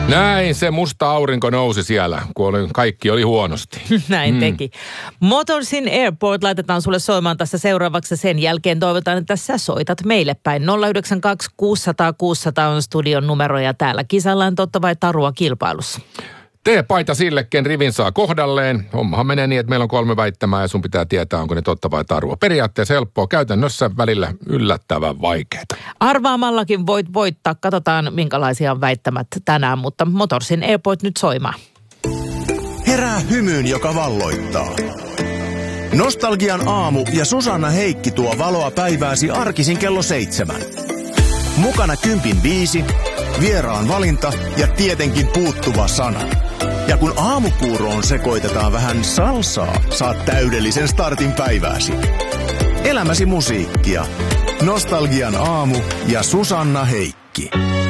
Näin se musta aurinko nousi siellä, kun kaikki oli huonosti. Näin teki. Motorsin Airport laitetaan sulle soimaan tässä seuraavaksi. Sen jälkeen toivotaan, että sä soitat meille päin. 092 600 600 on studion numero ja täällä kisallaan totta vai tarua kilpailussa. Tee paita sille, ken rivin saa kohdalleen. Hommahan menee niin, että meillä on 3 väittämää ja sun pitää tietää, onko ne totta vai tarua. Periaatteessa helppoa, käytännössä välillä yllättävän vaikeaa. Arvaamallakin voit voittaa. Katsotaan, minkälaisia on väittämät tänään, mutta Motorsin Airport nyt soimaan. Herää hymyyn, joka valloittaa. Nostalgian aamu ja Susanna Heikki tuo valoa päivääsi arkisin kello 7. Mukana 10.5, vieraan valinta ja tietenkin puuttuva sana. Ja kun aamupuuroon sekoitetaan vähän salsaa, saat täydellisen startin päivääsi. Elämäsi musiikkia. Nostalgian aamu ja Susanna Heikki.